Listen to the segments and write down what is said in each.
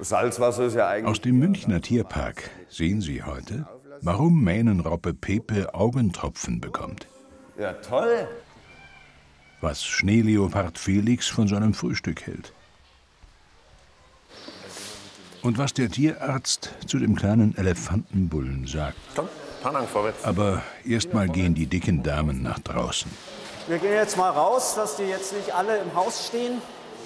Salzwasser ist ja eigentlich... Aus dem Münchner Tierpark sehen Sie heute, warum Mähnenrobbe Pepe Augentropfen bekommt. Ja, toll. Was Schneeleopard Felix von seinem Frühstück hält. Und was der Tierarzt zu dem kleinen Elefantenbullen sagt. Komm, Panang vorwärts. Aber erstmal gehen die dicken Damen nach draußen. Wir gehen jetzt mal raus, dass die jetzt nicht alle im Haus stehen.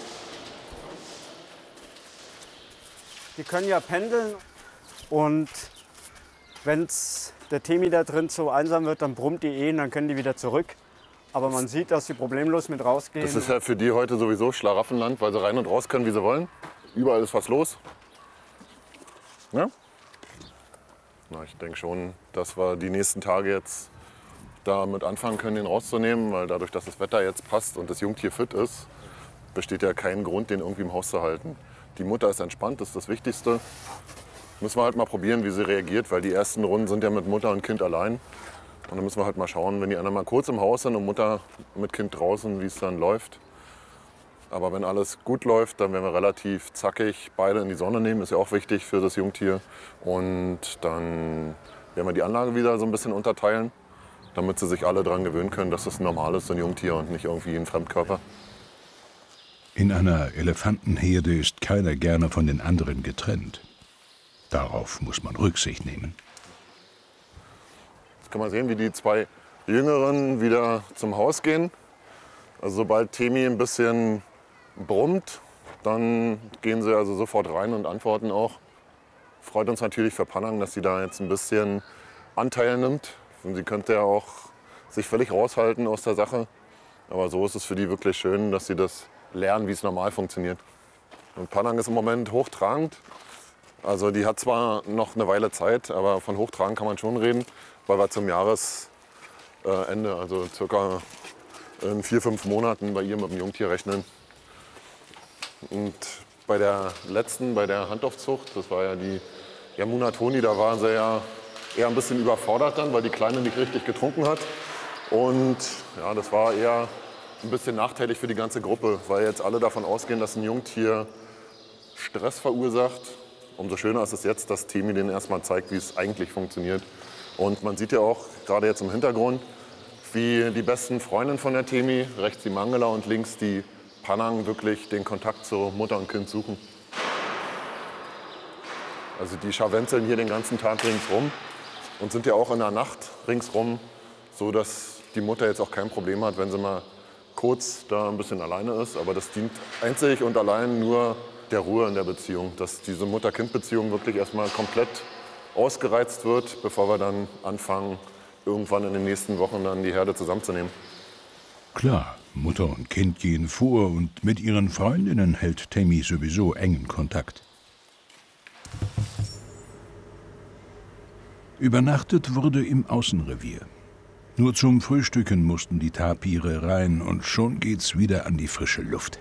Die können ja pendeln. Und wenn der Temi da drin so einsam wird, dann brummt die und dann können die wieder zurück. Aber man sieht, dass sie problemlos mit rausgehen. Das ist ja für die heute sowieso Schlaraffenland, weil sie rein und raus können, wie sie wollen. Überall ist was los. Ja? Na, ich denke schon, dass wir die nächsten Tage jetzt damit anfangen können, den rauszunehmen. Weil dadurch, dass das Wetter jetzt passt und das Jungtier fit ist, besteht ja kein Grund, den irgendwie im Haus zu halten. Die Mutter ist entspannt, das ist das Wichtigste. Müssen wir halt mal probieren, wie sie reagiert, weil die ersten Runden sind ja mit Mutter und Kind allein. Und dann müssen wir halt mal schauen, wenn die anderen mal kurz im Haus sind und Mutter mit Kind draußen, wie es dann läuft. Aber wenn alles gut läuft, dann werden wir relativ zackig beide in die Sonne nehmen. Ist ja auch wichtig für das Jungtier. Und dann werden wir die Anlage wieder so ein bisschen unterteilen, damit sie sich alle daran gewöhnen können, dass das normal ist, so ein Jungtier und nicht irgendwie ein Fremdkörper. In einer Elefantenherde ist keiner gerne von den anderen getrennt. Darauf muss man Rücksicht nehmen. Jetzt kann man sehen, wie die zwei Jüngeren wieder zum Haus gehen. Also sobald Temi ein bisschen brummt, dann gehen sie also sofort rein und antworten auch. Freut uns natürlich für Panang, dass sie da jetzt ein bisschen Anteil nimmt. Und sie könnte ja auch sich völlig raushalten aus der Sache. Aber so ist es für die wirklich schön, dass sie das lernen, wie es normal funktioniert. Und Panang ist im Moment hochtragend. Also die hat zwar noch eine Weile Zeit, aber von hochtragend kann man schon reden, weil wir zum Jahresende, also circa in 4-5 Monaten bei ihr mit dem Jungtier rechnen. Und bei der letzten, bei der Handaufzucht, das war ja die Yamuna Toni, da war sie ja eher ein bisschen überfordert dann, weil die Kleine nicht richtig getrunken hat. Und ja, das war eher ein bisschen nachteilig für die ganze Gruppe, weil jetzt alle davon ausgehen, dass ein Jungtier Stress verursacht. Umso schöner ist es jetzt, dass Temi denen erstmal zeigt, wie es eigentlich funktioniert. Und man sieht ja auch, gerade jetzt im Hintergrund, wie die besten Freundinnen von der Temi, rechts die Mangala und links die Panang, wirklich den Kontakt zu Mutter und Kind suchen. Also die scharwenzeln hier den ganzen Tag ringsrum und sind ja auch in der Nacht ringsrum, so dass die Mutter jetzt auch kein Problem hat, wenn sie mal kurz da ein bisschen alleine ist. Aber das dient einzig und allein nur der Ruhe in der Beziehung, dass diese Mutter-Kind-Beziehung wirklich erstmal komplett ausgereizt wird, bevor wir dann anfangen, irgendwann in den nächsten Wochen dann die Herde zusammenzunehmen. Klar, Mutter und Kind gehen vor und mit ihren Freundinnen hält Temi sowieso engen Kontakt. Übernachtet wurde im Außenrevier. Nur zum Frühstücken mussten die Tapire rein und schon geht's wieder an die frische Luft.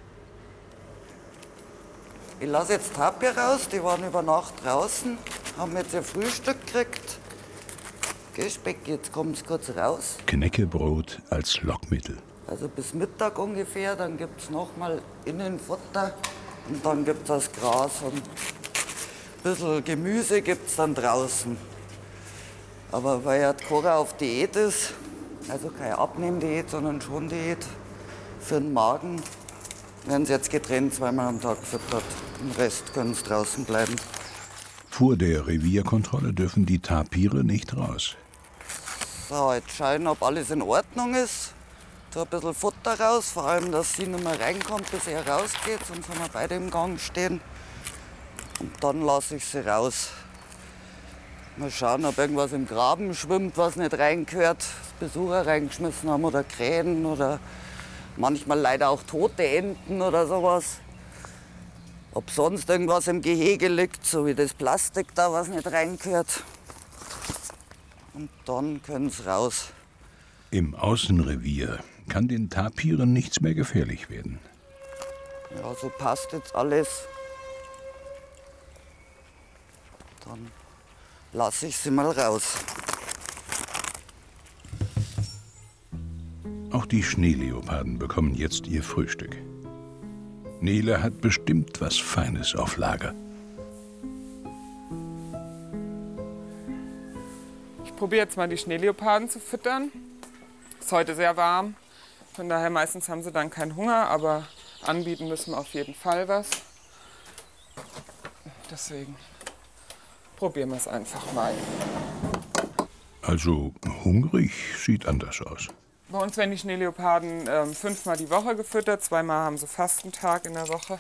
Ich lasse jetzt Tapir raus, die waren über Nacht draußen, haben jetzt ihr Frühstück gekriegt. Geh, Speck, jetzt kommt es kurz raus. Knäckebrot als Lockmittel. Also bis Mittag ungefähr, dann gibt es nochmal Innenfutter und dann gibt es das Gras und ein bisschen Gemüse gibt es dann draußen. Aber weil ja Cora auf Diät ist, also keine Abnehmdiät, sondern schon Diät für den Magen, werden sie jetzt getrennt, zweimal am Tag gefüttert. Den Rest können sie draußen bleiben. Vor der Revierkontrolle dürfen die Tapire nicht raus. So, jetzt schauen, ob alles in Ordnung ist. Tu ein bisschen Futter raus, vor allem, dass sie nicht mehr reinkommt, bis er rausgeht, sonst haben wir beide im Gang stehen. Und dann lasse ich sie raus. Mal schauen, ob irgendwas im Graben schwimmt, was nicht reingehört. Besucher reingeschmissen haben oder Krähen oder manchmal leider auch tote Enten oder sowas. Ob sonst irgendwas im Gehege liegt, so wie das Plastik da, was nicht reingehört. Und dann können sie raus. Im Außenrevier kann den Tapiren nichts mehr gefährlich werden. Ja, so passt jetzt alles. Dann lasse ich sie mal raus. Auch die Schneeleoparden bekommen jetzt ihr Frühstück. Nele hat bestimmt was Feines auf Lager. Ich probiere jetzt mal die Schneeleoparden zu füttern. Ist heute sehr warm, von daher meistens haben sie dann keinen Hunger, aber anbieten müssen wir auf jeden Fall was. Deswegen probieren wir es einfach mal. Also hungrig sieht anders aus. Bei uns werden die Schneeleoparden 5-mal die Woche gefüttert, 2-mal haben sie Fastentag in der Woche.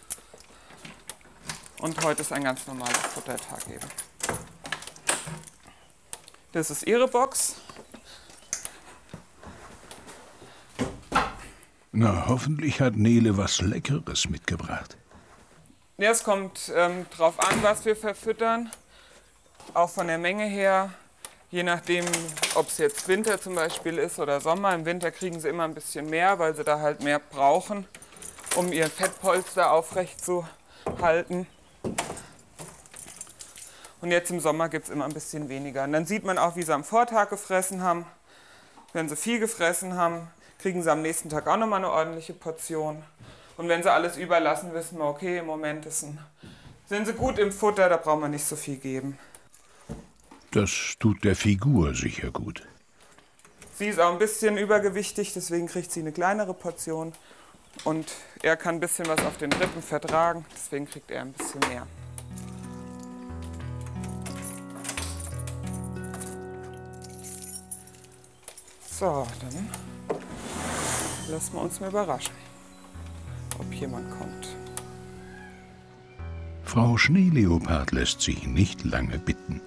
Und heute ist ein ganz normaler Futtertag eben. Das ist ihre Box. Na, hoffentlich hat Nele was Leckeres mitgebracht. Ja, es kommt drauf an, was wir verfüttern. Auch von der Menge her. Je nachdem, ob es jetzt Winter zum Beispiel ist oder Sommer. Im Winter kriegen sie immer ein bisschen mehr, weil sie da halt mehr brauchen, um ihr Fettpolster aufrecht zu halten. Und jetzt im Sommer gibt es immer ein bisschen weniger. Und dann sieht man auch, wie sie am Vortag gefressen haben. Wenn sie viel gefressen haben, kriegen sie am nächsten Tag auch nochmal eine ordentliche Portion. Und wenn sie alles überlassen, wissen wir, okay, im Moment sind sie gut im Futter, da brauchen wir nicht so viel geben. Das tut der Figur sicher gut. Sie ist auch ein bisschen übergewichtig, deswegen kriegt sie eine kleinere Portion. Und er kann ein bisschen was auf den Rippen vertragen, deswegen kriegt er ein bisschen mehr. So, dann lassen wir uns mal überraschen, ob jemand kommt. Frau Schneeleopard lässt sich nicht lange bitten.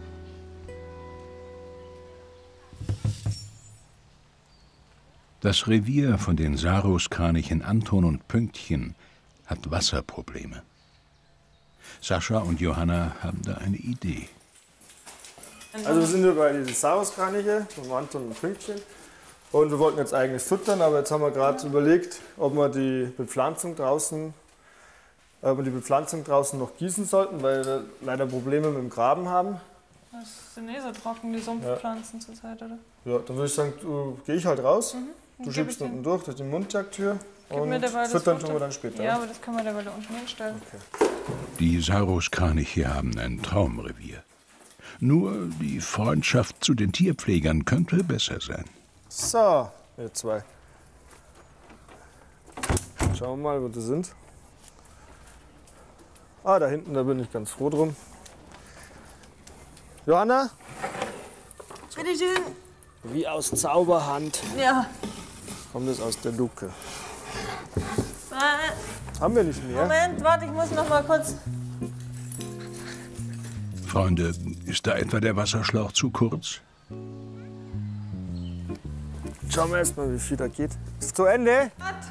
Das Revier von den Saruskranichen Anton und Pünktchen hat Wasserprobleme. Sascha und Johanna haben da eine Idee. Also wir sind hier bei diesen Saruskraniche von Anton und Pünktchen. Und wir wollten jetzt eigentlich füttern, aber jetzt haben wir gerade überlegt, ob wir die Bepflanzung draußen noch gießen sollten, weil wir leider Probleme mit dem Graben haben. Das sind so trocken, die Sumpfpflanzen zurzeit, oder? Ja, dann würde ich sagen, gehe ich halt raus. Mhm. Du schiebst unten durch die Mundjagdtür und füttern tun wir dann später. Ja, aber das können wir dabei da unten hinstellen. Okay. Die Saruskraniche haben ein Traumrevier. Nur die Freundschaft zu den Tierpflegern könnte besser sein. So, ihr zwei. Schauen wir mal, wo die sind. Ah, da hinten, da bin ich ganz froh drum. Johanna? Bitte schön. Wie aus Zauberhand Ja. kommt es aus der Luke. Haben wir nicht mehr? Moment, warte, ich muss noch mal kurz. Freunde, ist da etwa der Wasserschlauch zu kurz? Schauen wir erst mal, wie viel da geht. Ist zu Ende?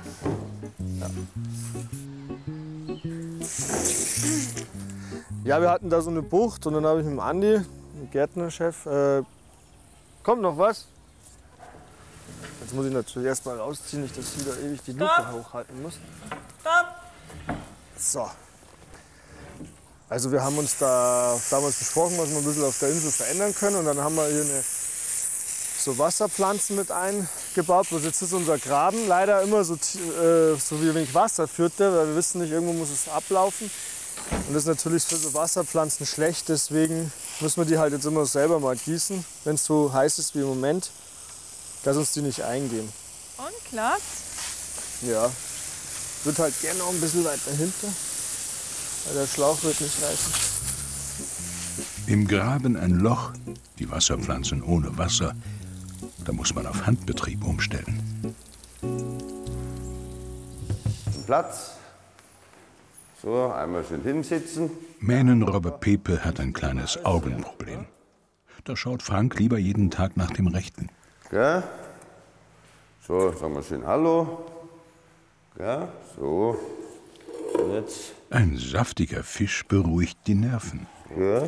Ja, wir hatten da so eine Bucht und dann habe ich mit dem Andi, dem Gärtnerchef, kommt noch was? Jetzt muss ich natürlich erst mal rausziehen, nicht, dass ich wieder ewig die Luke hochhalten muss. Stopp! So. Also wir haben uns da damals besprochen, was wir ein bisschen auf der Insel verändern können. Und dann haben wir hier so Wasserpflanzen mit eingebaut. Bloß jetzt ist unser Graben leider immer so wenig Wasser führte, weil wir wissen nicht, irgendwo muss es ablaufen. Und das ist natürlich für so Wasserpflanzen schlecht, deswegen müssen wir die halt jetzt immer selber mal gießen, wenn es so heiß ist wie im Moment, dass uns die nicht eingehen. Und klappt? Ja, wird halt gerne noch ein bisschen weiter hinter, weil der Schlauch wird nicht reißen. Im Graben ein Loch, die Wasserpflanzen ohne Wasser. Da muss man auf Handbetrieb umstellen. Platz. So, einmal schön hinsitzen. Mähnenrobber Pepe hat ein kleines Augenproblem. Da schaut Frank lieber jeden Tag nach dem Rechten. Gell? So, sagen wir schön Hallo. Gell? So. Und jetzt. Ein saftiger Fisch beruhigt die Nerven. Gell?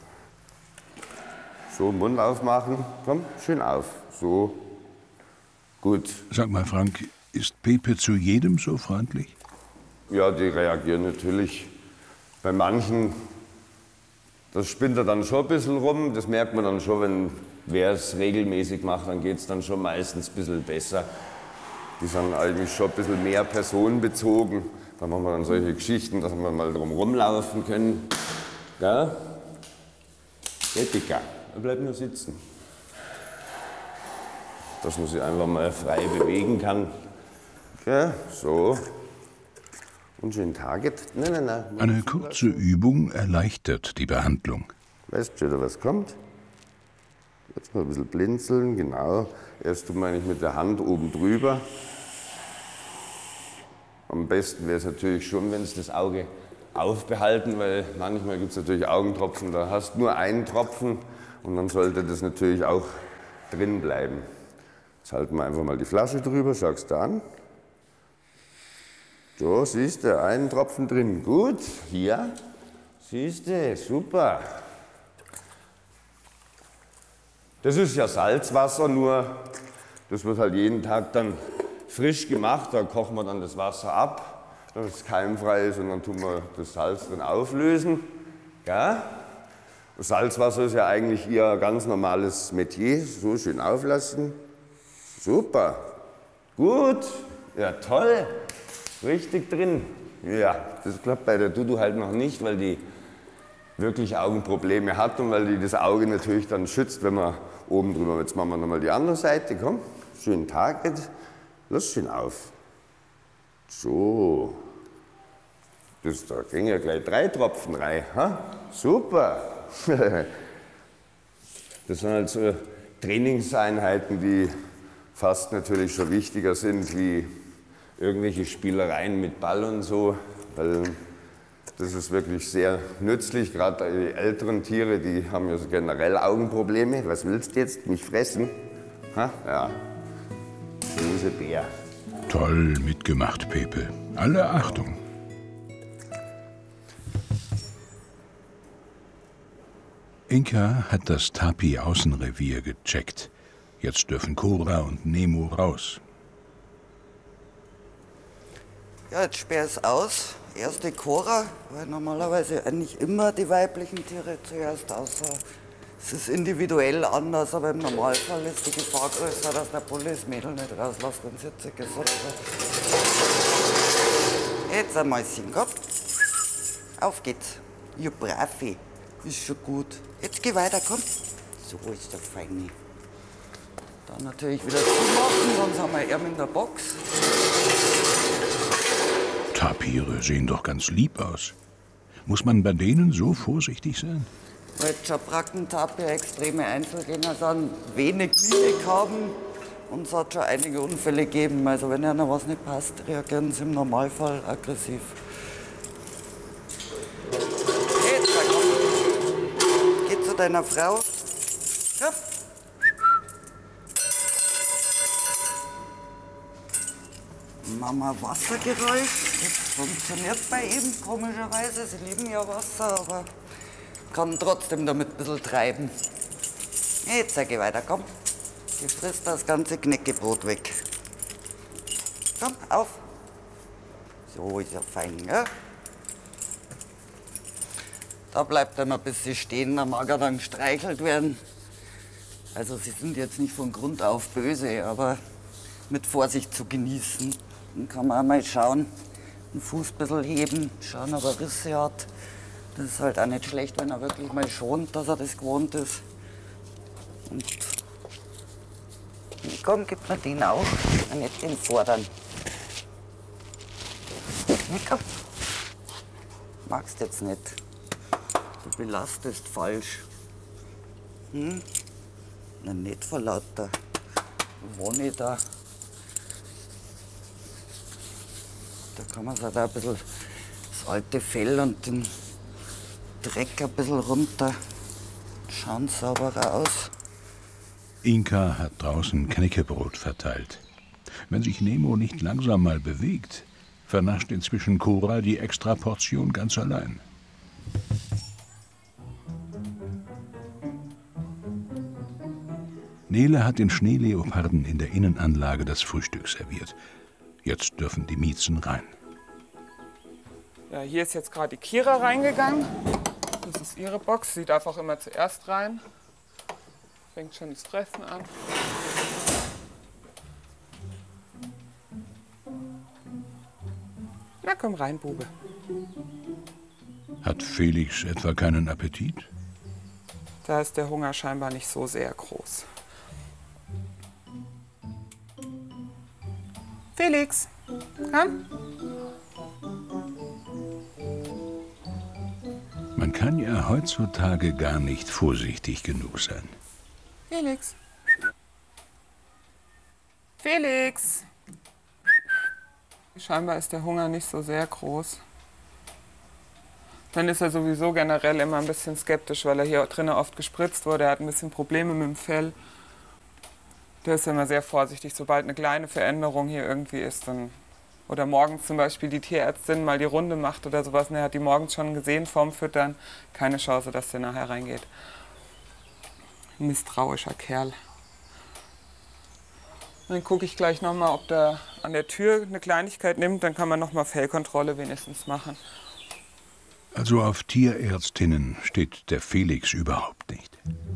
So, Mund aufmachen. Komm, schön auf. So. Gut. Sag mal, Frank, ist Pepe zu jedem so freundlich? Ja, die reagieren natürlich. Bei manchen, das spinnt er dann schon ein bisschen rum. Das merkt man dann schon, wenn wer es regelmäßig macht, dann geht es dann schon meistens ein bisschen besser. Die sind eigentlich schon ein bisschen mehr personenbezogen. Da machen wir dann solche Geschichten, dass wir mal drum rumlaufen können. Ja? Der Dicker, er bleibt nur sitzen. dass man sich einfach mal frei bewegen kann. Okay, so. Und schön Target. Nein. Eine kurze Übung erleichtert die Behandlung. Weißt du schon, was kommt? Jetzt mal ein bisschen blinzeln, genau. Erst tun wir eigentlich mit der Hand oben drüber. Am besten wäre es natürlich schon, wenn es das Auge aufbehalten, weil manchmal gibt es natürlich Augentropfen, da hast du nur einen Tropfen und dann sollte das natürlich auch drin bleiben. Jetzt halten wir einfach mal die Flasche drüber, schaust du an. So, siehst du, einen Tropfen drin. Gut, hier, siehst du, super. Das ist ja Salzwasser, nur das wird halt jeden Tag dann frisch gemacht. Da kochen wir dann das Wasser ab, dass es keimfrei ist und dann tun wir das Salz drin auflösen. Ja? Das Salzwasser ist ja eigentlich ihr ganz normales Metier. So schön auflassen. Super. Gut. Ja, toll. Richtig drin. Ja, das klappt bei der Dudu halt noch nicht, weil die wirklich Augenprobleme hat und weil die das Auge natürlich dann schützt, wenn man oben drüber. Jetzt machen wir nochmal die andere Seite. Komm, schön Target. Lass schön auf. So. Da gehen ja gleich 3 Tropfen rein. Ha? Super. Das sind halt so Trainingseinheiten, die fast natürlich schon wichtiger sind wie irgendwelche Spielereien mit Ball und so, weil das ist wirklich sehr nützlich. Gerade die älteren Tiere, die haben ja so generell Augenprobleme. Was willst du jetzt? Mich fressen? Ha? Ja. Böse Bär. Toll mitgemacht, Pepe. Alle Achtung. Inka hat das Tapi-Außenrevier gecheckt. Jetzt dürfen Cora und Nemo raus. Ja, jetzt sperre ich es aus. Erst die Cora, weil normalerweise eigentlich immer die weiblichen Tiere zuerst außer es ist individuell anders, aber im Normalfall ist die Gefahr größer, dass der Bulli das Mädel nicht rauslässt, wenn es hitzig ist oder so. Jetzt ein Mäuschen, komm. Auf geht's. Ja, bravi. Ist schon gut. Jetzt geh weiter, komm. So ist der Feine. Dann natürlich wieder zumachen, sonst haben wir ihn in der Box. Tapire sehen doch ganz lieb aus. Muss man bei denen so vorsichtig sein? Weil Schabracken-Tapir extreme Einzelgänger sind, wenig Mimik haben und es hat schon einige Unfälle gegeben. Also wenn einer was nicht passt, reagieren sie im Normalfall aggressiv. Jetzt, komm. Geh zu deiner Frau. Komm. Mama, Wassergeräusch. Das funktioniert bei ihm komischerweise. Sie lieben ja Wasser, aber kann trotzdem damit ein bisschen treiben. Jetzt sag ich weiter, komm. Du frisst das ganze Knäckebrot weg. Komm, auf. So ist er fein, ja? Da bleibt er noch ein bisschen stehen, da mag er dann gestreichelt werden. Also sie sind jetzt nicht von Grund auf böse, aber mit Vorsicht zu genießen. Dann kann man einmal schauen, den Fuß ein bisschen heben, schauen, ob er Risse hat. Das ist halt auch nicht schlecht, wenn er wirklich mal schont, dass er das gewohnt ist. Und komm, gib mir den auch, nicht den fordern. Komm. Magst jetzt nicht. Du belastest falsch. Na, nicht vor lauter Wonne da. Da kann man sich da ein bisschen das alte Fell und den Dreck ein bisschen runter. Schauen sauberer aus. Inka hat draußen Knäckebrot verteilt. Wenn sich Nemo nicht langsam mal bewegt, vernascht inzwischen Cora die Extraportion ganz allein. Nele hat den Schneeleoparden in der Innenanlage das Frühstück serviert. Jetzt dürfen die Miezen rein. Ja, hier ist jetzt gerade die Kira reingegangen. Das ist ihre Box. Sie darf auch immer zuerst rein. Fängt schon das Fressen an. Na komm rein, Bube. Hat Felix etwa keinen Appetit? Da ist der Hunger scheinbar nicht so sehr groß. Felix, komm. Man kann ja heutzutage gar nicht vorsichtig genug sein. Felix. Felix. Scheinbar ist der Hunger nicht so sehr groß. Dann ist er sowieso generell immer ein bisschen skeptisch, weil er hier drinnen oft gespritzt wurde. Er hat ein bisschen Probleme mit dem Fell. Der ist immer sehr vorsichtig, sobald eine kleine Veränderung hier irgendwie ist. Dann, oder morgens zum Beispiel die Tierärztin mal die Runde macht oder sowas. Und er hat die morgens schon gesehen vorm Füttern. Keine Chance, dass der nachher reingeht. Misstrauischer Kerl. Dann gucke ich gleich noch mal, ob der an der Tür eine Kleinigkeit nimmt. Dann kann man noch mal Fellkontrolle wenigstens machen. Also auf Tierärztinnen steht der Felix überhaupt nicht.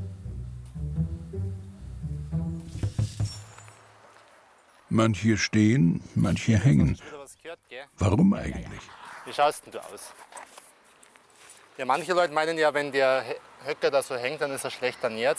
Manche stehen, manche hängen. Warum eigentlich? Wie schaust denn du aus? Ja, manche Leute meinen ja, wenn der Höcker da so hängt, dann ist er schlecht ernährt.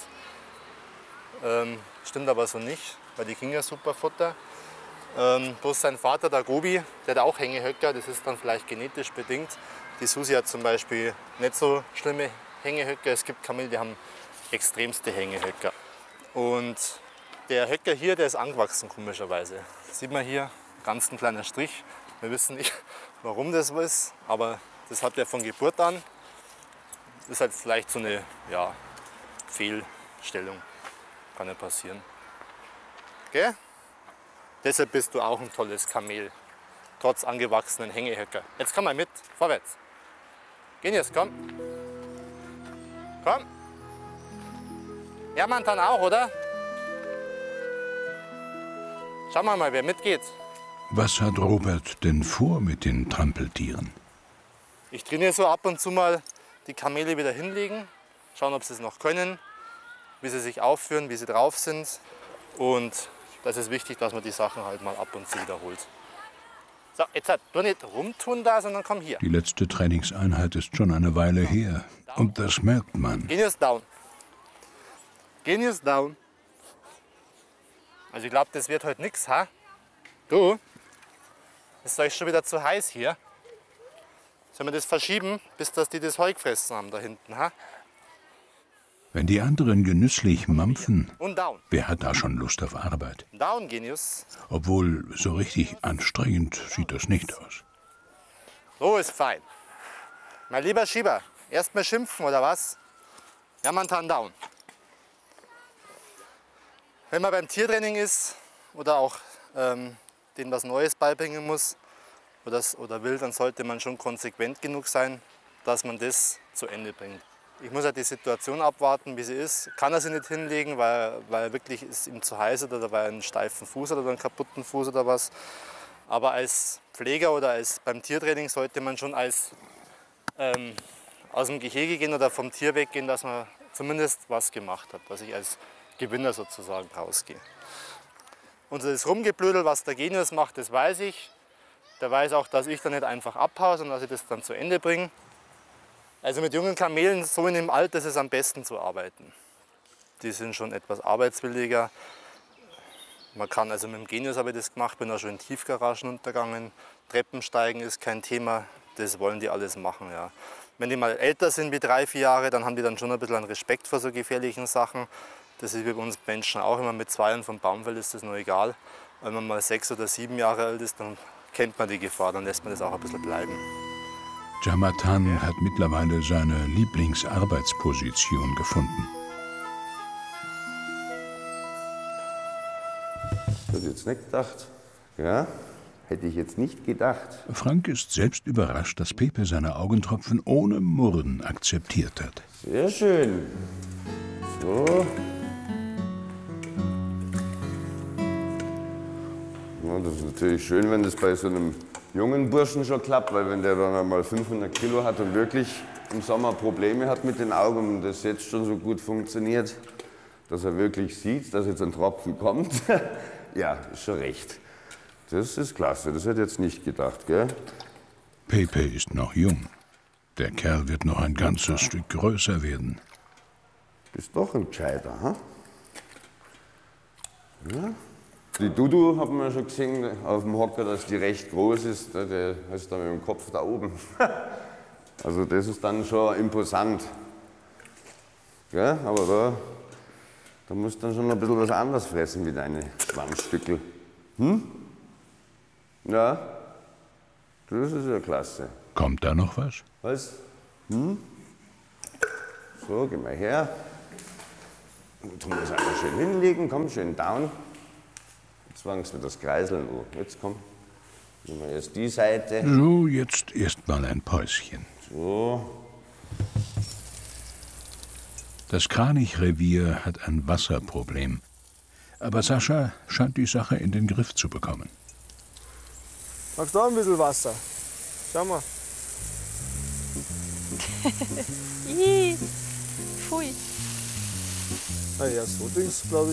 Stimmt aber so nicht, weil die kriegen ja super Futter. Bloß sein Vater, der Gobi, der hat auch Hängehöcker, das ist dann vielleicht genetisch bedingt. Die Susi hat zum Beispiel nicht so schlimme Hängehöcker. Es gibt Kamele, die haben extremste Hängehöcker. Und der Höcker hier, der ist angewachsen, komischerweise. Das sieht man hier, ganz ein kleiner Strich. Wir wissen nicht, warum das so ist, aber das hat er von Geburt an. Das ist halt vielleicht so eine Fehlstellung. Kann ja passieren. Gell? Deshalb bist du auch ein tolles Kamel, trotz angewachsenen Hängehöcker. Jetzt komm mal mit, vorwärts. Gehen jetzt, komm. Komm. Ja, man dann auch, oder? Schauen wir mal, wer mitgeht. Was hat Robert denn vor mit den Trampeltieren? Ich trainiere so ab und zu mal die Kamele wieder hinlegen, schauen, ob sie es noch können, wie sie sich aufführen, wie sie drauf sind. Und das ist wichtig, dass man die Sachen halt mal ab und zu wiederholt. So, jetzt du nicht rumtun da, sondern komm hier. Die letzte Trainingseinheit ist schon eine Weile her. Und das merkt man. Genius down. Genius down. Also ich glaube, das wird heute nichts, ha? Du, ist euch schon wieder zu heiß hier. Sollen wir das verschieben, bis dass die das Heu gefressen haben da hinten, ha? Wenn die anderen genüsslich mampfen, Und down. wer hat da schon Lust auf Arbeit? Down, Genius. Obwohl, so richtig anstrengend sieht das nicht aus. So ist fein. Mein lieber Schieber, erst mal schimpfen oder was? Ja, man kann down. Wenn man beim Tiertraining ist oder auch denen was Neues beibringen muss oder will, dann sollte man schon konsequent genug sein, dass man das zu Ende bringt. Ich muss halt die Situation abwarten, wie sie ist. Kann er sie nicht hinlegen, weil wirklich ist ihm zu heiß oder weil er einen steifen Fuß hat oder einen kaputten Fuß oder was. Aber als Pfleger oder beim Tiertraining sollte man schon als aus dem Gehege gehen oder vom Tier weggehen, dass man zumindest was gemacht hat, dass ich als Gewinner sozusagen rausgehe. Und das Rumgeblödel, was der Genius macht, das weiß ich. Der weiß auch, dass ich da nicht einfach abhaue, sondern dass ich das dann zu Ende bringe. Also mit jungen Kamelen, so in dem Alter, ist es am besten zu arbeiten. Die sind schon etwas arbeitswilliger. Man kann, also mit dem Genius habe ich das gemacht, bin auch schon in Tiefgaragen untergegangen. Treppensteigen ist kein Thema, das wollen die alles machen. Ja. Wenn die mal älter sind wie 3, 4 Jahre, dann haben die dann schon ein bisschen einen Respekt vor so gefährlichen Sachen. Das ist wie bei uns Menschen auch immer, mit 2 vom Baumfell ist das noch egal. Wenn man mal 6 oder 7 Jahre alt ist, dann kennt man die Gefahr, dann lässt man das auch ein bisschen bleiben. Jamatan hat mittlerweile seine Lieblingsarbeitsposition gefunden. Hätte ich jetzt nicht gedacht. Ja, hätte ich jetzt nicht gedacht. Frank ist selbst überrascht, dass Pepe seine Augentropfen ohne Murren akzeptiert hat. Sehr schön. So. Ja, das ist natürlich schön, wenn das bei so einem jungen Burschen schon klappt, weil wenn der dann einmal 500 Kilo hat und wirklich im Sommer Probleme hat mit den Augen und das jetzt schon so gut funktioniert, dass er wirklich sieht, dass jetzt ein Tropfen kommt, ja, ist schon recht. Das ist klasse, das hätte ich jetzt nicht gedacht, gell? Pepe ist noch jung. Der Kerl wird noch ein ganzes Stück größer werden. Bist doch ein Gescheiter, ha? Ja? Die Dudu hat man schon gesehen auf dem Hocker, dass die recht groß ist. Der ist dann mit dem Kopf da oben. Also das ist dann schon imposant. Ja, aber da musst du dann schon ein bisschen was anderes fressen wie deine Schwanzstückel. Ja, das ist ja klasse. Kommt da noch was? Was? So, geh mal her. Und tun wir das einmal schön hinlegen, komm, schön down. Jetzt fangen wir das Kreiseln an. Jetzt komm, nehmen wir erst die Seite. So, jetzt erst mal ein Päuschen. So. Das Kranichrevier hat ein Wasserproblem. Aber Sascha scheint die Sache in den Griff zu bekommen. Magst du auch ein bisschen Wasser? Schau mal. Ih, pfui. Na ja, so Dings, glaube